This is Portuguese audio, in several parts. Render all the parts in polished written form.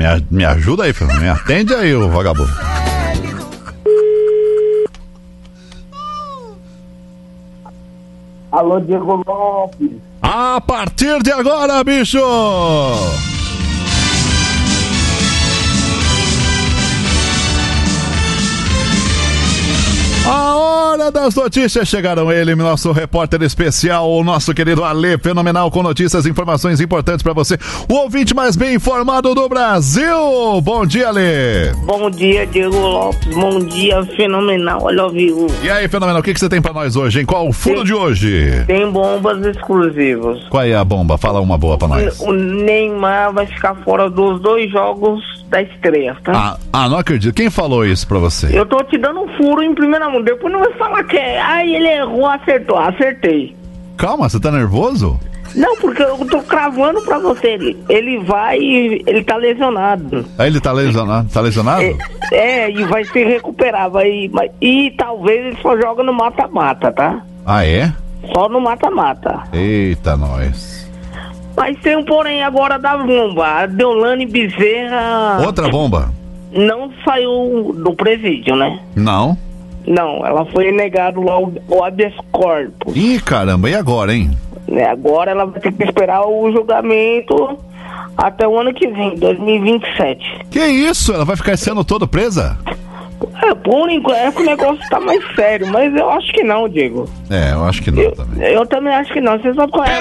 Me ajuda aí, Fernando. Me atende aí, ô vagabundo. Alô, Diego Lopes. A partir de agora, bicho! A hora das notícias chegaram ele, nosso repórter especial, o nosso querido Ale Fenomenal, com notícias e informações importantes pra você, o ouvinte mais bem informado do Brasil. Bom dia, Ale. Bom dia, Diego Lopes. Bom dia, Fenomenal. Olha o vivo. E aí, Fenomenal, o que você tem pra nós hoje, hein? Qual o furo de hoje? Tem bombas exclusivas. Qual é a bomba? Fala uma boa pra nós. O Neymar vai ficar fora dos 2 jogos da estreia, tá? Não acredito. Quem falou isso pra você? Eu tô te dando um furo em primeira mão. Depois não vai falar que ele errou, acertou. Acertei. Calma, você tá nervoso? Não, porque eu tô cravando pra você. Ele tá lesionado. Ele tá lesionado? Tá lesionado? E vai se recuperar. E talvez ele só joga no mata-mata, tá? Ah, é? Só no mata-mata. Eita, nós. Mas tem um porém agora da bomba. A Deolane Bezerra... Outra bomba? Não saiu do presídio, né? Não, ela foi negada lá o habeas corpus. Ih, caramba, e agora, hein? Agora ela vai ter que esperar o julgamento até o ano que vem, 2027. Que isso? Ela vai ficar esse ano todo presa? Por enquanto o negócio tá mais sério, mas eu acho que não, Diego. Eu acho que não também. Eu também acho que não. Vocês vão correr.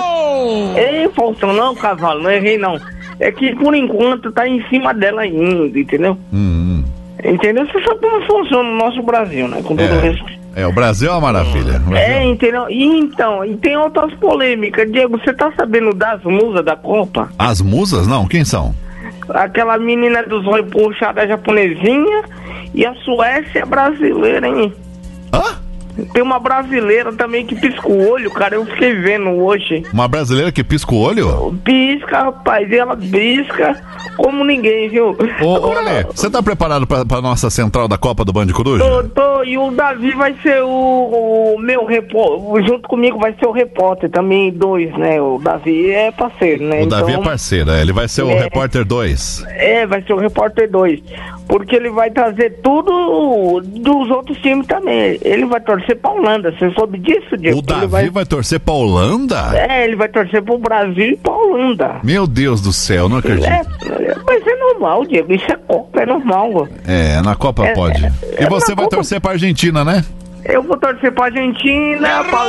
Ei, Faustão, não, cavalo, não errei não. É que por enquanto tá em cima dela ainda, entendeu? Entendeu? Você sabe como funciona o nosso Brasil, né? Com todo respeito. O Brasil é uma maravilha. Entendeu? E tem outras polêmicas. Diego, você tá sabendo das musas da Copa? As musas? Não, quem são? Aquela menina dos olhos puxados, japonesinha, e a Suécia brasileira, hein? Hã? Tem uma brasileira também que pisca o olho, cara, eu fiquei vendo hoje. Uma brasileira que pisca o olho? Pisca, rapaz, ela pisca como ninguém, viu? Olha, você tá preparado pra nossa central da Copa do Band Coruja? Tô, e o Davi vai ser o meu repórter, junto comigo vai ser o repórter também, 2, né? O Davi é parceiro, né? O Davi é parceiro, ele vai ser o repórter 2. Vai ser o repórter 2, porque ele vai trazer tudo dos outros times também. Ele vai torcer pra Holanda, você soube disso, Diego? O Davi vai torcer pra Holanda? Ele vai torcer pro Brasil e pra Holanda. Meu Deus do céu, não acredito. Mas é normal, Diego, isso é Copa, é normal. Na Copa pode. E você vai torcer pra Argentina, né? Eu vou torcer pra Argentina, pra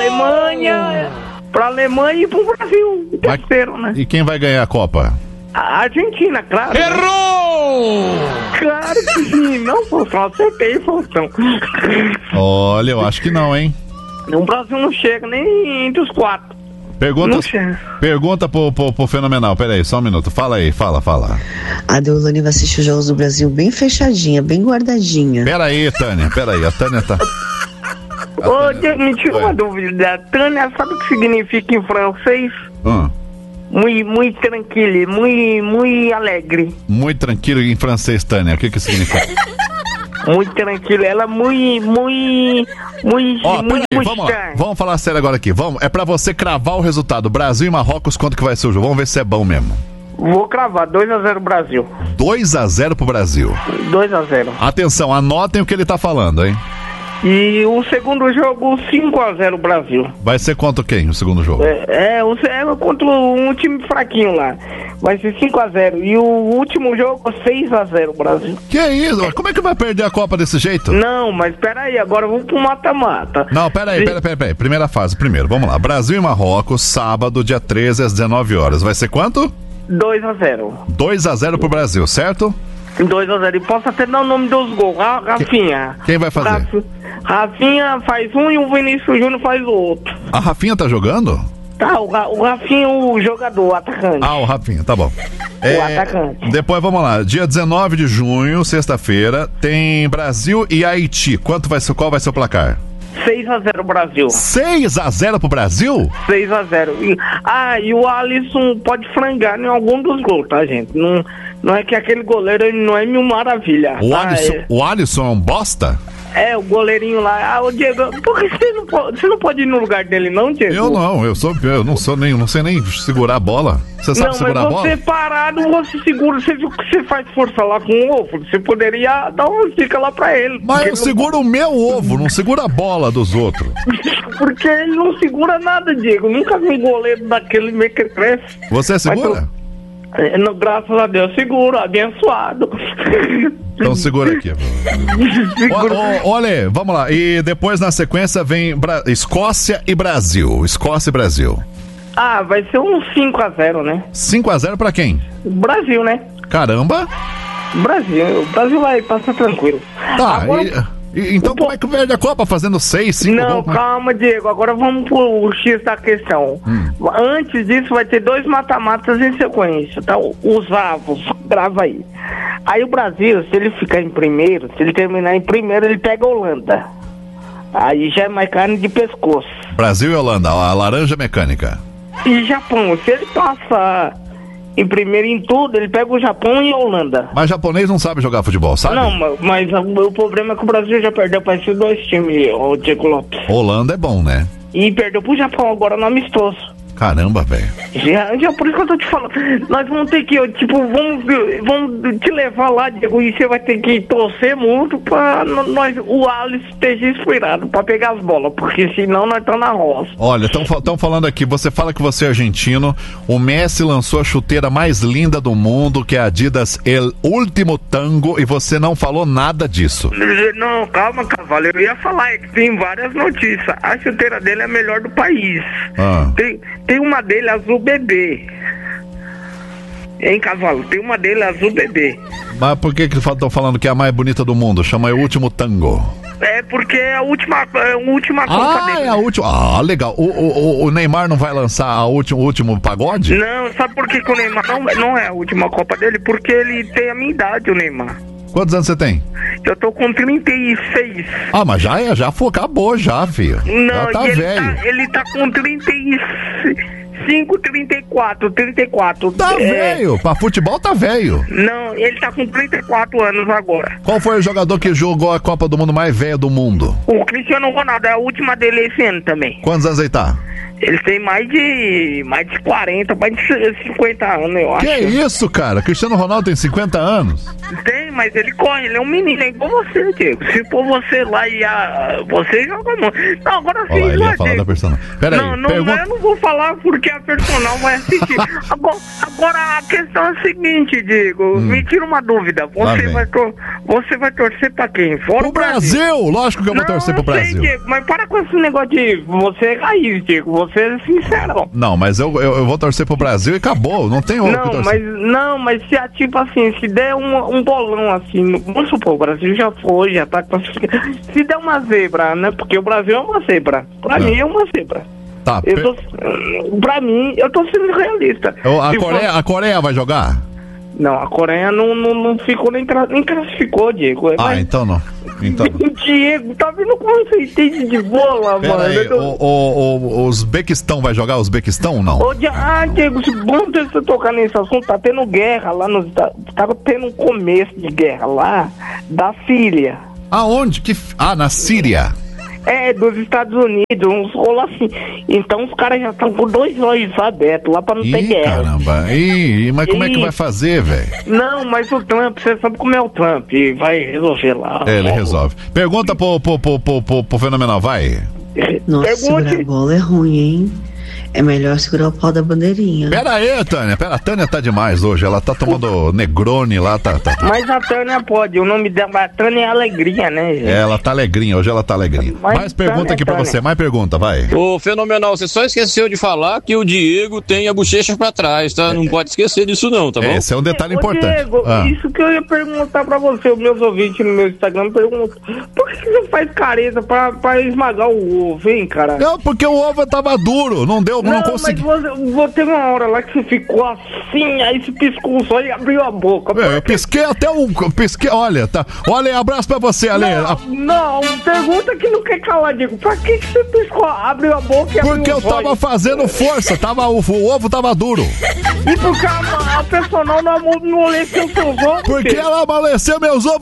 Alemanha e pro Brasil, terceiro, né? E quem vai ganhar a Copa? A Argentina, claro. Errou! Claro que sim, não, Faustão, acertei, Faustão. Olha, eu acho que não, hein? O Brasil não chega nem entre os 4. Pergunta pro Fenomenal, peraí, só um minuto, fala aí, fala. A Deolane vai assistir os Jogos do Brasil bem fechadinha, bem guardadinha. Peraí, a Tânia tá... Diego, me tira uma dúvida, a Tânia sabe o que significa em francês? Muito tranquilo, muito alegre. Muito tranquilo em francês, Tânia, o que significa? Muito tranquilo, ela vamos falar sério agora aqui. É pra você cravar o resultado. Brasil e Marrocos, quanto que vai ser o jogo? Vamos ver se é bom mesmo. Vou cravar, 2-0 Brasil. 2-0 pro Brasil. 2-0. Atenção, anotem o que ele tá falando, hein? E o segundo jogo, 5-0 Brasil. Vai ser contra quem, o segundo jogo? Contra um time fraquinho lá. Vai ser 5-0. E o último jogo, 6-0 Brasil. Que isso? Como é que vai perder a Copa desse jeito? Não, mas peraí, agora vamos pro mata-mata. Não, peraí. Primeira fase, primeiro. Vamos lá. Brasil e Marrocos, sábado, dia 13, às 19 horas. Vai ser quanto? 2-0. 2-0 pro Brasil, certo? 2-0. E posso até dar o nome dos gols. Rafinha. Quem vai fazer? Rafinha faz um e o Vinícius Júnior faz o outro. A Rafinha tá jogando? Tá, o Rafinha, o jogador, o atacante. O Rafinha, tá bom. O atacante. Depois vamos lá, dia 19 de junho, sexta-feira, tem Brasil e Haiti. Qual vai ser o placar? 6-0 Brasil. 6-0 pro Brasil? 6-0. E o Alisson pode frangar em algum dos gols, tá, gente? Não é que aquele goleiro ele não é mil maravilha. O Alisson é um bosta? É, o goleirinho lá. Ah, o Diego, por que você não pode ir no lugar dele, não, Diego? Eu não sei nem segurar a bola. Você sabe segurar a bola? Não, mas você parado, você segura, você viu que você faz força lá com o ovo, você poderia dar uma dica lá pra ele. Mas eu seguro o meu ovo, não segura a bola dos outros. Porque ele não segura nada, Diego. Nunca vi um goleiro daquele meio que cresce. Você segura? Não, graças a Deus, seguro, abençoado. Então segura aqui. Olha, vamos lá. E depois na sequência vem Escócia e Brasil. Escócia e Brasil. Ah, vai ser um 5-0, né? 5-0 pra quem? Brasil, né? Caramba! Brasil. O Brasil vai passar tranquilo. Tá, agora, então como é que perde a Copa? Fazendo 6, 5 Não, gols, calma, Diego. Agora vamos pro X da questão. Antes disso vai ter 2 mata-matas em sequência, tá? Os avos, grava aí. Aí o Brasil, se ele ficar em primeiro, se ele terminar em primeiro, ele pega a Holanda. Aí já é mais carne de pescoço. Brasil e Holanda, a laranja mecânica. E Japão, se ele passar em primeiro em tudo, ele pega o Japão e a Holanda. Mas japonês não sabe jogar futebol, sabe? Não, mas o problema é que o Brasil já perdeu para esses 2 times, o Diego Lopes. Holanda é bom, né? E perdeu pro Japão agora no amistoso. Caramba, velho. Já por isso que eu tô te falando. Nós vamos ter que, vamos te levar lá, Diego, e você vai ter que torcer muito pra o Alisson esteja inspirado pra pegar as bolas, porque senão nós estamos na roça. Olha, estão falando aqui, você fala que você é argentino, o Messi lançou a chuteira mais linda do mundo, que é a Adidas El Último Tango, e você não falou nada disso. Não, calma, cavalo, eu ia falar, é que tem várias notícias. A chuteira dele é a melhor do país. Tem uma dele azul bebê. Hein, cavalo? Tem uma dele azul bebê. Mas por que estão falando que é a mais bonita do mundo? Chama O Último Tango. É porque é a última Copa dele. É a última. Ah, legal. O Neymar não vai lançar o último pagode? Não, sabe por que o Neymar não é a última Copa dele? Porque ele tem a minha idade, o Neymar. Quantos anos você tem? Eu tô com 36. Ah, mas já foi, acabou já, filho. Não, já tá velho. Ele tá com 35, 34. Tá velho, pra futebol tá velho. Não, ele tá com 34 anos agora. Qual foi o jogador que jogou a Copa do Mundo mais velho do mundo? O Cristiano Ronaldo, é a última dele esse ano também. Quantos anos ele tá? Eles têm mais de 40, mais de 50 anos, eu acho. Que isso, cara? Cristiano Ronaldo tem 50 anos? Tem, mas ele corre, ele é um menino, é igual você, Diego. Se for você lá e você joga muito. Não, agora sim, ele ia falar da personal. Pera aí, eu não vou falar porque a personal vai assistir. Agora a questão é a seguinte, Diego, me tira uma dúvida. Você vai torcer pra quem? Fora o Brasil! Lógico que eu vou torcer pro Brasil. Diego, mas para com esse negócio de você é raiz, Diego. Você é sincero. Não, mas eu vou torcer pro Brasil e acabou. Não tem outro que torcer. Mas se tipo assim, se der um bolão assim, vamos supor, o Brasil já foi, já tá classificado. Se der uma zebra, né? Porque o Brasil é uma zebra. Pra mim é uma zebra. Tá. Pra mim, eu tô sendo realista. A Coreia vai jogar? Não, a Coreia não ficou nem classificou, Diego. Então não. Diego, tá vendo como você entende de bola, mano? Aí, o Uzbequistão vai jogar? Uzbequistão ou não? Diego, bom você tocar nesse assunto, tá tendo guerra lá nos Estados Unidos. Tá tendo um começo de guerra lá da Síria. Aonde? Na Síria. É, dos Estados Unidos, uns rolos assim. Então os caras já estão com 2 olhos abertos lá pra não ter guerra. Caramba, mas como é que vai fazer, velho? Não, mas o Trump, você sabe como é o Trump, vai resolver lá. Ele resolve. Pergunta pro Fenomenal, vai. Nossa, segurar a bola é ruim, hein? É melhor segurar o pau da bandeirinha. Pera aí, Tânia. A Tânia tá demais hoje. Ela tá tomando Negroni lá, tá. Mas a Tânia pode. O nome dela, a Tânia é Alegria, né, gente? Ela tá alegrinha. Hoje ela tá alegrinha. Mais pergunta aqui pra você. Mais pergunta, vai. Ô, Fenomenal, você só esqueceu de falar que o Diego tem a bochecha pra trás, tá? Não pode esquecer disso não, tá bom? Esse é um detalhe importante. Diego, isso que eu ia perguntar pra você. Os meus ouvintes no meu Instagram perguntam: por que você faz careta pra esmagar o ovo, hein, cara? Não, porque o ovo tava duro. Não consegui. Mas você uma hora lá que você ficou assim, aí se piscou só e abriu a boca. Eu pisquei até pisquei, olha, tá. Olha, abraço pra você, Ale. Não, pergunta que não quer calar, Diego. Pra que você piscou, abriu a boca e abriu Porque eu tava fazendo força, o ovo tava duro. E porque a personal não amoleceu seus ovos? Porque ela amoleceu meus ovos